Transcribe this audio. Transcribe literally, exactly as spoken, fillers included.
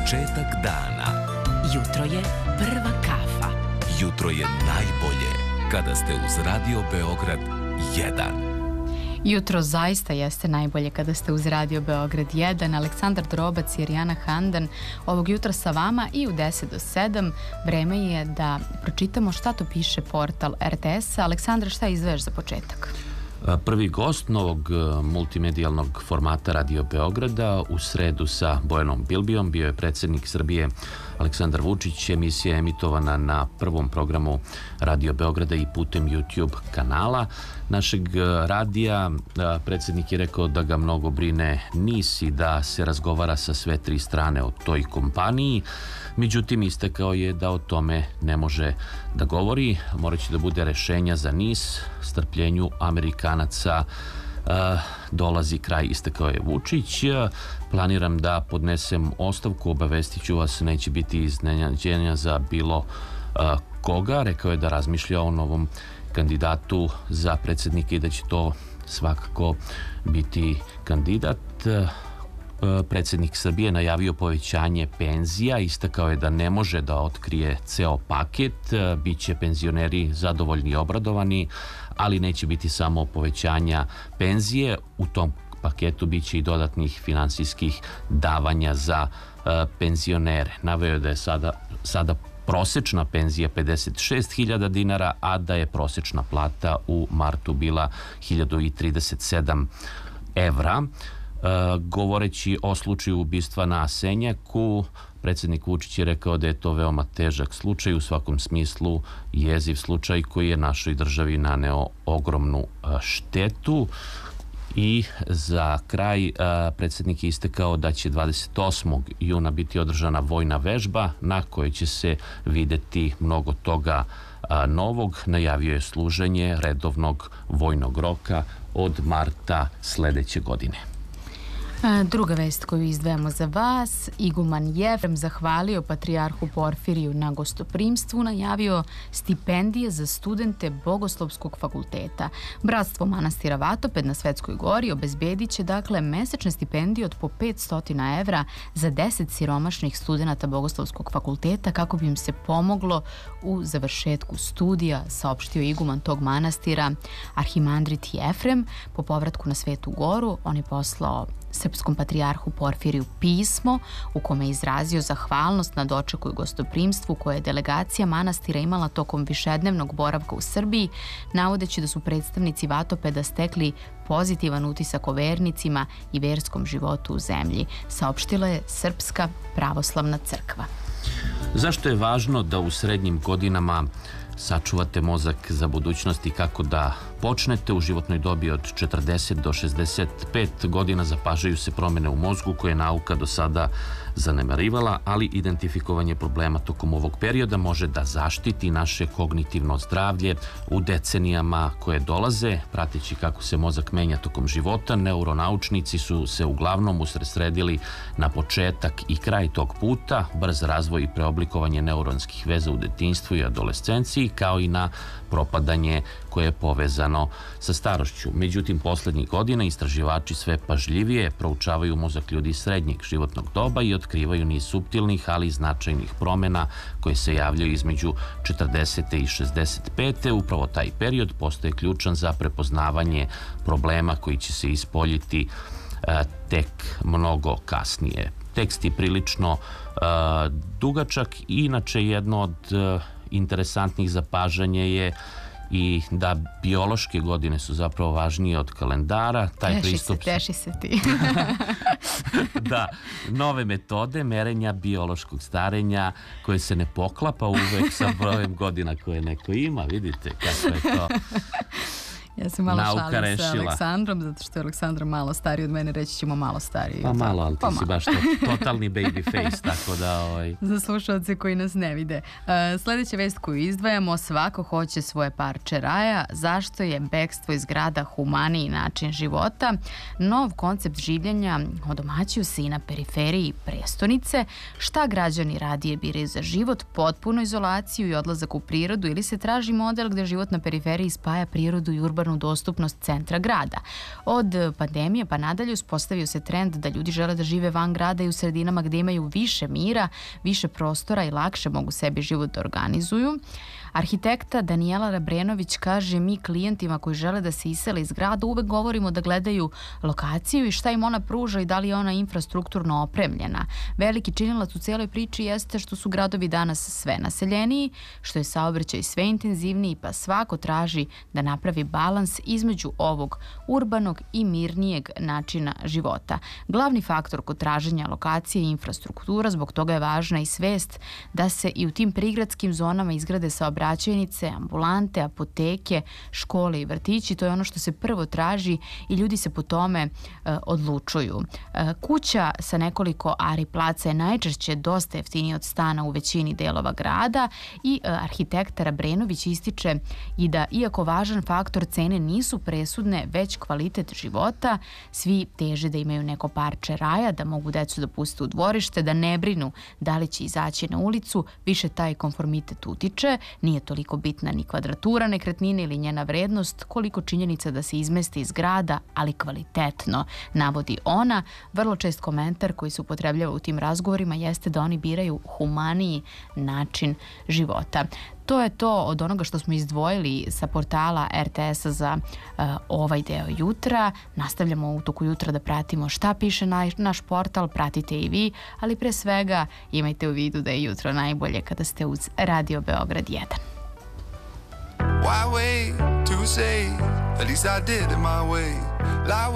početak dana. Jutro je prva kafa. Jutro je najbolje kada ste uz Radio Beograd jedan. Jutro zaista jeste najbolje kada ste uz Radio Beograd jedan. Aleksandar Drobac i Irijana Handan ovog jutra sa vama i u deset do sedam vreme je da pročitamo šta to piše portal er te es. Aleksandra, šta izdvajaš za početak? Prvi gost novog multimedijalnog formata Radio Beograda u sredu sa Bojanom Bilbijom bio je predsjednik Srbije Aleksandar Vučić. Emisija je emitovana na prvom programu Radio Beograda i putem YouTube kanala našeg radija. Predsjednik je rekao da ga mnogo brine NIS i da se razgovara sa sve tri strane o toj kompaniji. Međutim, istakao je da o tome ne može da govori. Morat će da bude rešenja za NIS. Strpljenju Amerikanaca uh, dolazi kraj, istakao je Vučić. Planiram da podnesem ostavku, obavestit ću vas, neće biti iznenađenja za bilo uh, koga. Rekao je da razmišlja o novom kandidatu za predsjednika i da će to svakako biti kandidat. Predsjednik Srbije najavio povećanje penzija, istakao je da ne može da otkrije ceo paket, biće penzioneri zadovoljni i obradovani, ali neće biti samo povećanja penzije, u tom paketu biće i dodatnih finansijskih davanja za uh, penzionere. Naveo je da je sada, sada prosečna penzija pedeset šest hiljada dinara, a da je prosečna plata u martu bila hiljadu trideset sedam evra. Uh, govoreći o slučaju ubistva na Senjaku, predsjednik Vučić je rekao da je to veoma težak slučaj, u svakom smislu jeziv slučaj koji je našoj državi naneo ogromnu uh, štetu. I za kraj uh, predsjednik je istakao da će dvadeset osmog juna biti održana vojna vežba na kojoj će se videti mnogo toga uh, novog. Najavio je služenje redovnog vojnog roka od marta sledeće godine. Druga vest koju izdvajamo za vas, iguman Jefrem zahvalio patrijarhu Porfiriju na gostoprimstvu, najavio stipendije za studente Bogoslovskog fakulteta. Bratstvo manastira Vatoped na Svetskoj gori obezbedit će dakle mesečne stipendije od po petsto evra za deset siromašnih studenata Bogoslovskog fakulteta kako bi im se pomoglo u završetku studija, saopštio iguman tog manastira arhimandrit Jefrem. Po povratku na Svetu goru on je poslao srpskom patrijarhu Porfiriju pismo u kome je izrazio zahvalnost na dočeku i gostoprimstvu koje je delegacija manastira imala tokom višednevnog boravka u Srbiji, navodeći da su predstavnici Vatopeda stekli pozitivan utisak o vernicima i verskom životu u zemlji, saopštila je Srpska pravoslavna crkva. Zašto je važno da u srednjim godinama sačuvate mozak za budućnost i kako da počnete? U životnoj dobi od četrdeset do šezdeset pet godina zapažaju se promjene u mozgu koje je nauka do sada zanemarivala, ali identifikovanje problema tokom ovog perioda može da zaštiti naše kognitivno zdravlje u decenijama koje dolaze. Prateći kako se mozak menja tokom života, neuronaučnici su se uglavnom usredsredili na početak i kraj tog puta, brz razvoj i preoblikovanje neuronskih veza u detinjstvu i adolescenciji, kao i na propadanje koje je povezano sa starošću. Međutim, posljednjih godina istraživači sve pažljivije proučavaju mozak ljudi srednjeg životnog doba i otkrivaju niz suptilnih, ali i značajnih promjena koje se javljaju između četrdesete i šezdeset pete. Upravo taj period postaje ključan za prepoznavanje problema koji će se ispoljiti e, tek mnogo kasnije. Tekst je prilično e, dugačak i inače jedno od e, interesantnih zapažanja je i da biološke godine su zapravo važnije od kalendara. Taj teši pristup... se, teši se ti. Da, nove metode merenja biološkog starenja koje se ne poklapa uvek sa brojem godina koje neko ima. Vidite kako je to... Ja se malo nauka šalim rešila. sa Aleksandrom, zato što je Aleksandra malo stariji od mene, reći ćemo malo stariji. Pa malo, ali ti pa si malo. baš to, totalni baby face, tako da... Ovaj... Za slušalce koji nas ne vide. Uh, sljedeća vest koju izdvajamo, svako hoće svoje parče raja. Zašto je bekstvo iz grada humaniji način života? Nov koncept življenja odomaćio se i na periferiji prestonice. Šta građani radije biraju za život? Potpunu izolaciju i odlazak u prirodu ili se traži model gde život na periferiji spaja prirodu i urbanu urbanu dostupnost centra grada. Od pandemije pa nadalje uspostavio se trend da ljudi žele da žive van grada i u sredinama gde imaju više mira, više prostora i lakše mogu sebi život da organizuju. Arhitekta Danijela Rabrenović kaže: mi klijentima koji žele da se isele iz grada uvek govorimo da gledaju lokaciju i šta im ona pruža i da li je ona infrastrukturno opremljena. Veliki činilac u cijeloj priči jeste što su gradovi danas sve naseljeniji, što je saobraćaj sve intenzivniji, pa svako traži da napravi balans između ovog urbanog i mirnijeg načina života. Glavni faktor kod traženja lokacije je infrastruktura, zbog toga je važna i svest da se i u tim prigradskim zonama izgrade saobraćajnice, ambulante, apoteke, škole i vrtići. To je ono što se prvo traži i ljudi se po tome e, odlučuju. E, kuća sa nekoliko ari placa je najčešće dosta jeftinija od stana u većini delova grada i e, arhitekta Rabrenović ističe i da, iako važan faktor cene nisu presudne, već kvalitet života, svi teže da imaju neko parče raja, da mogu decu da puste u dvorište, da ne brinu da li će izaći na ulicu, više taj konformitet utiče. Nije toliko bitna ni kvadratura nekretnine ili njena vrednost, koliko činjenica da se izmesti iz grada, ali kvalitetno, navodi ona. Vrlo čest komentar koji se upotrebljava u tim razgovorima jeste da oni biraju humaniji način života. To je to od onoga što smo izdvojili sa portala R T S-a za uh, ovaj deo jutra. Nastavljamo u toku jutra da pratimo šta piše na, naš portal, pratite i vi, ali pre svega imajte u vidu da je jutro najbolje kada ste uz Radio Beograd jedan. Why wait to say, at least I did it my way.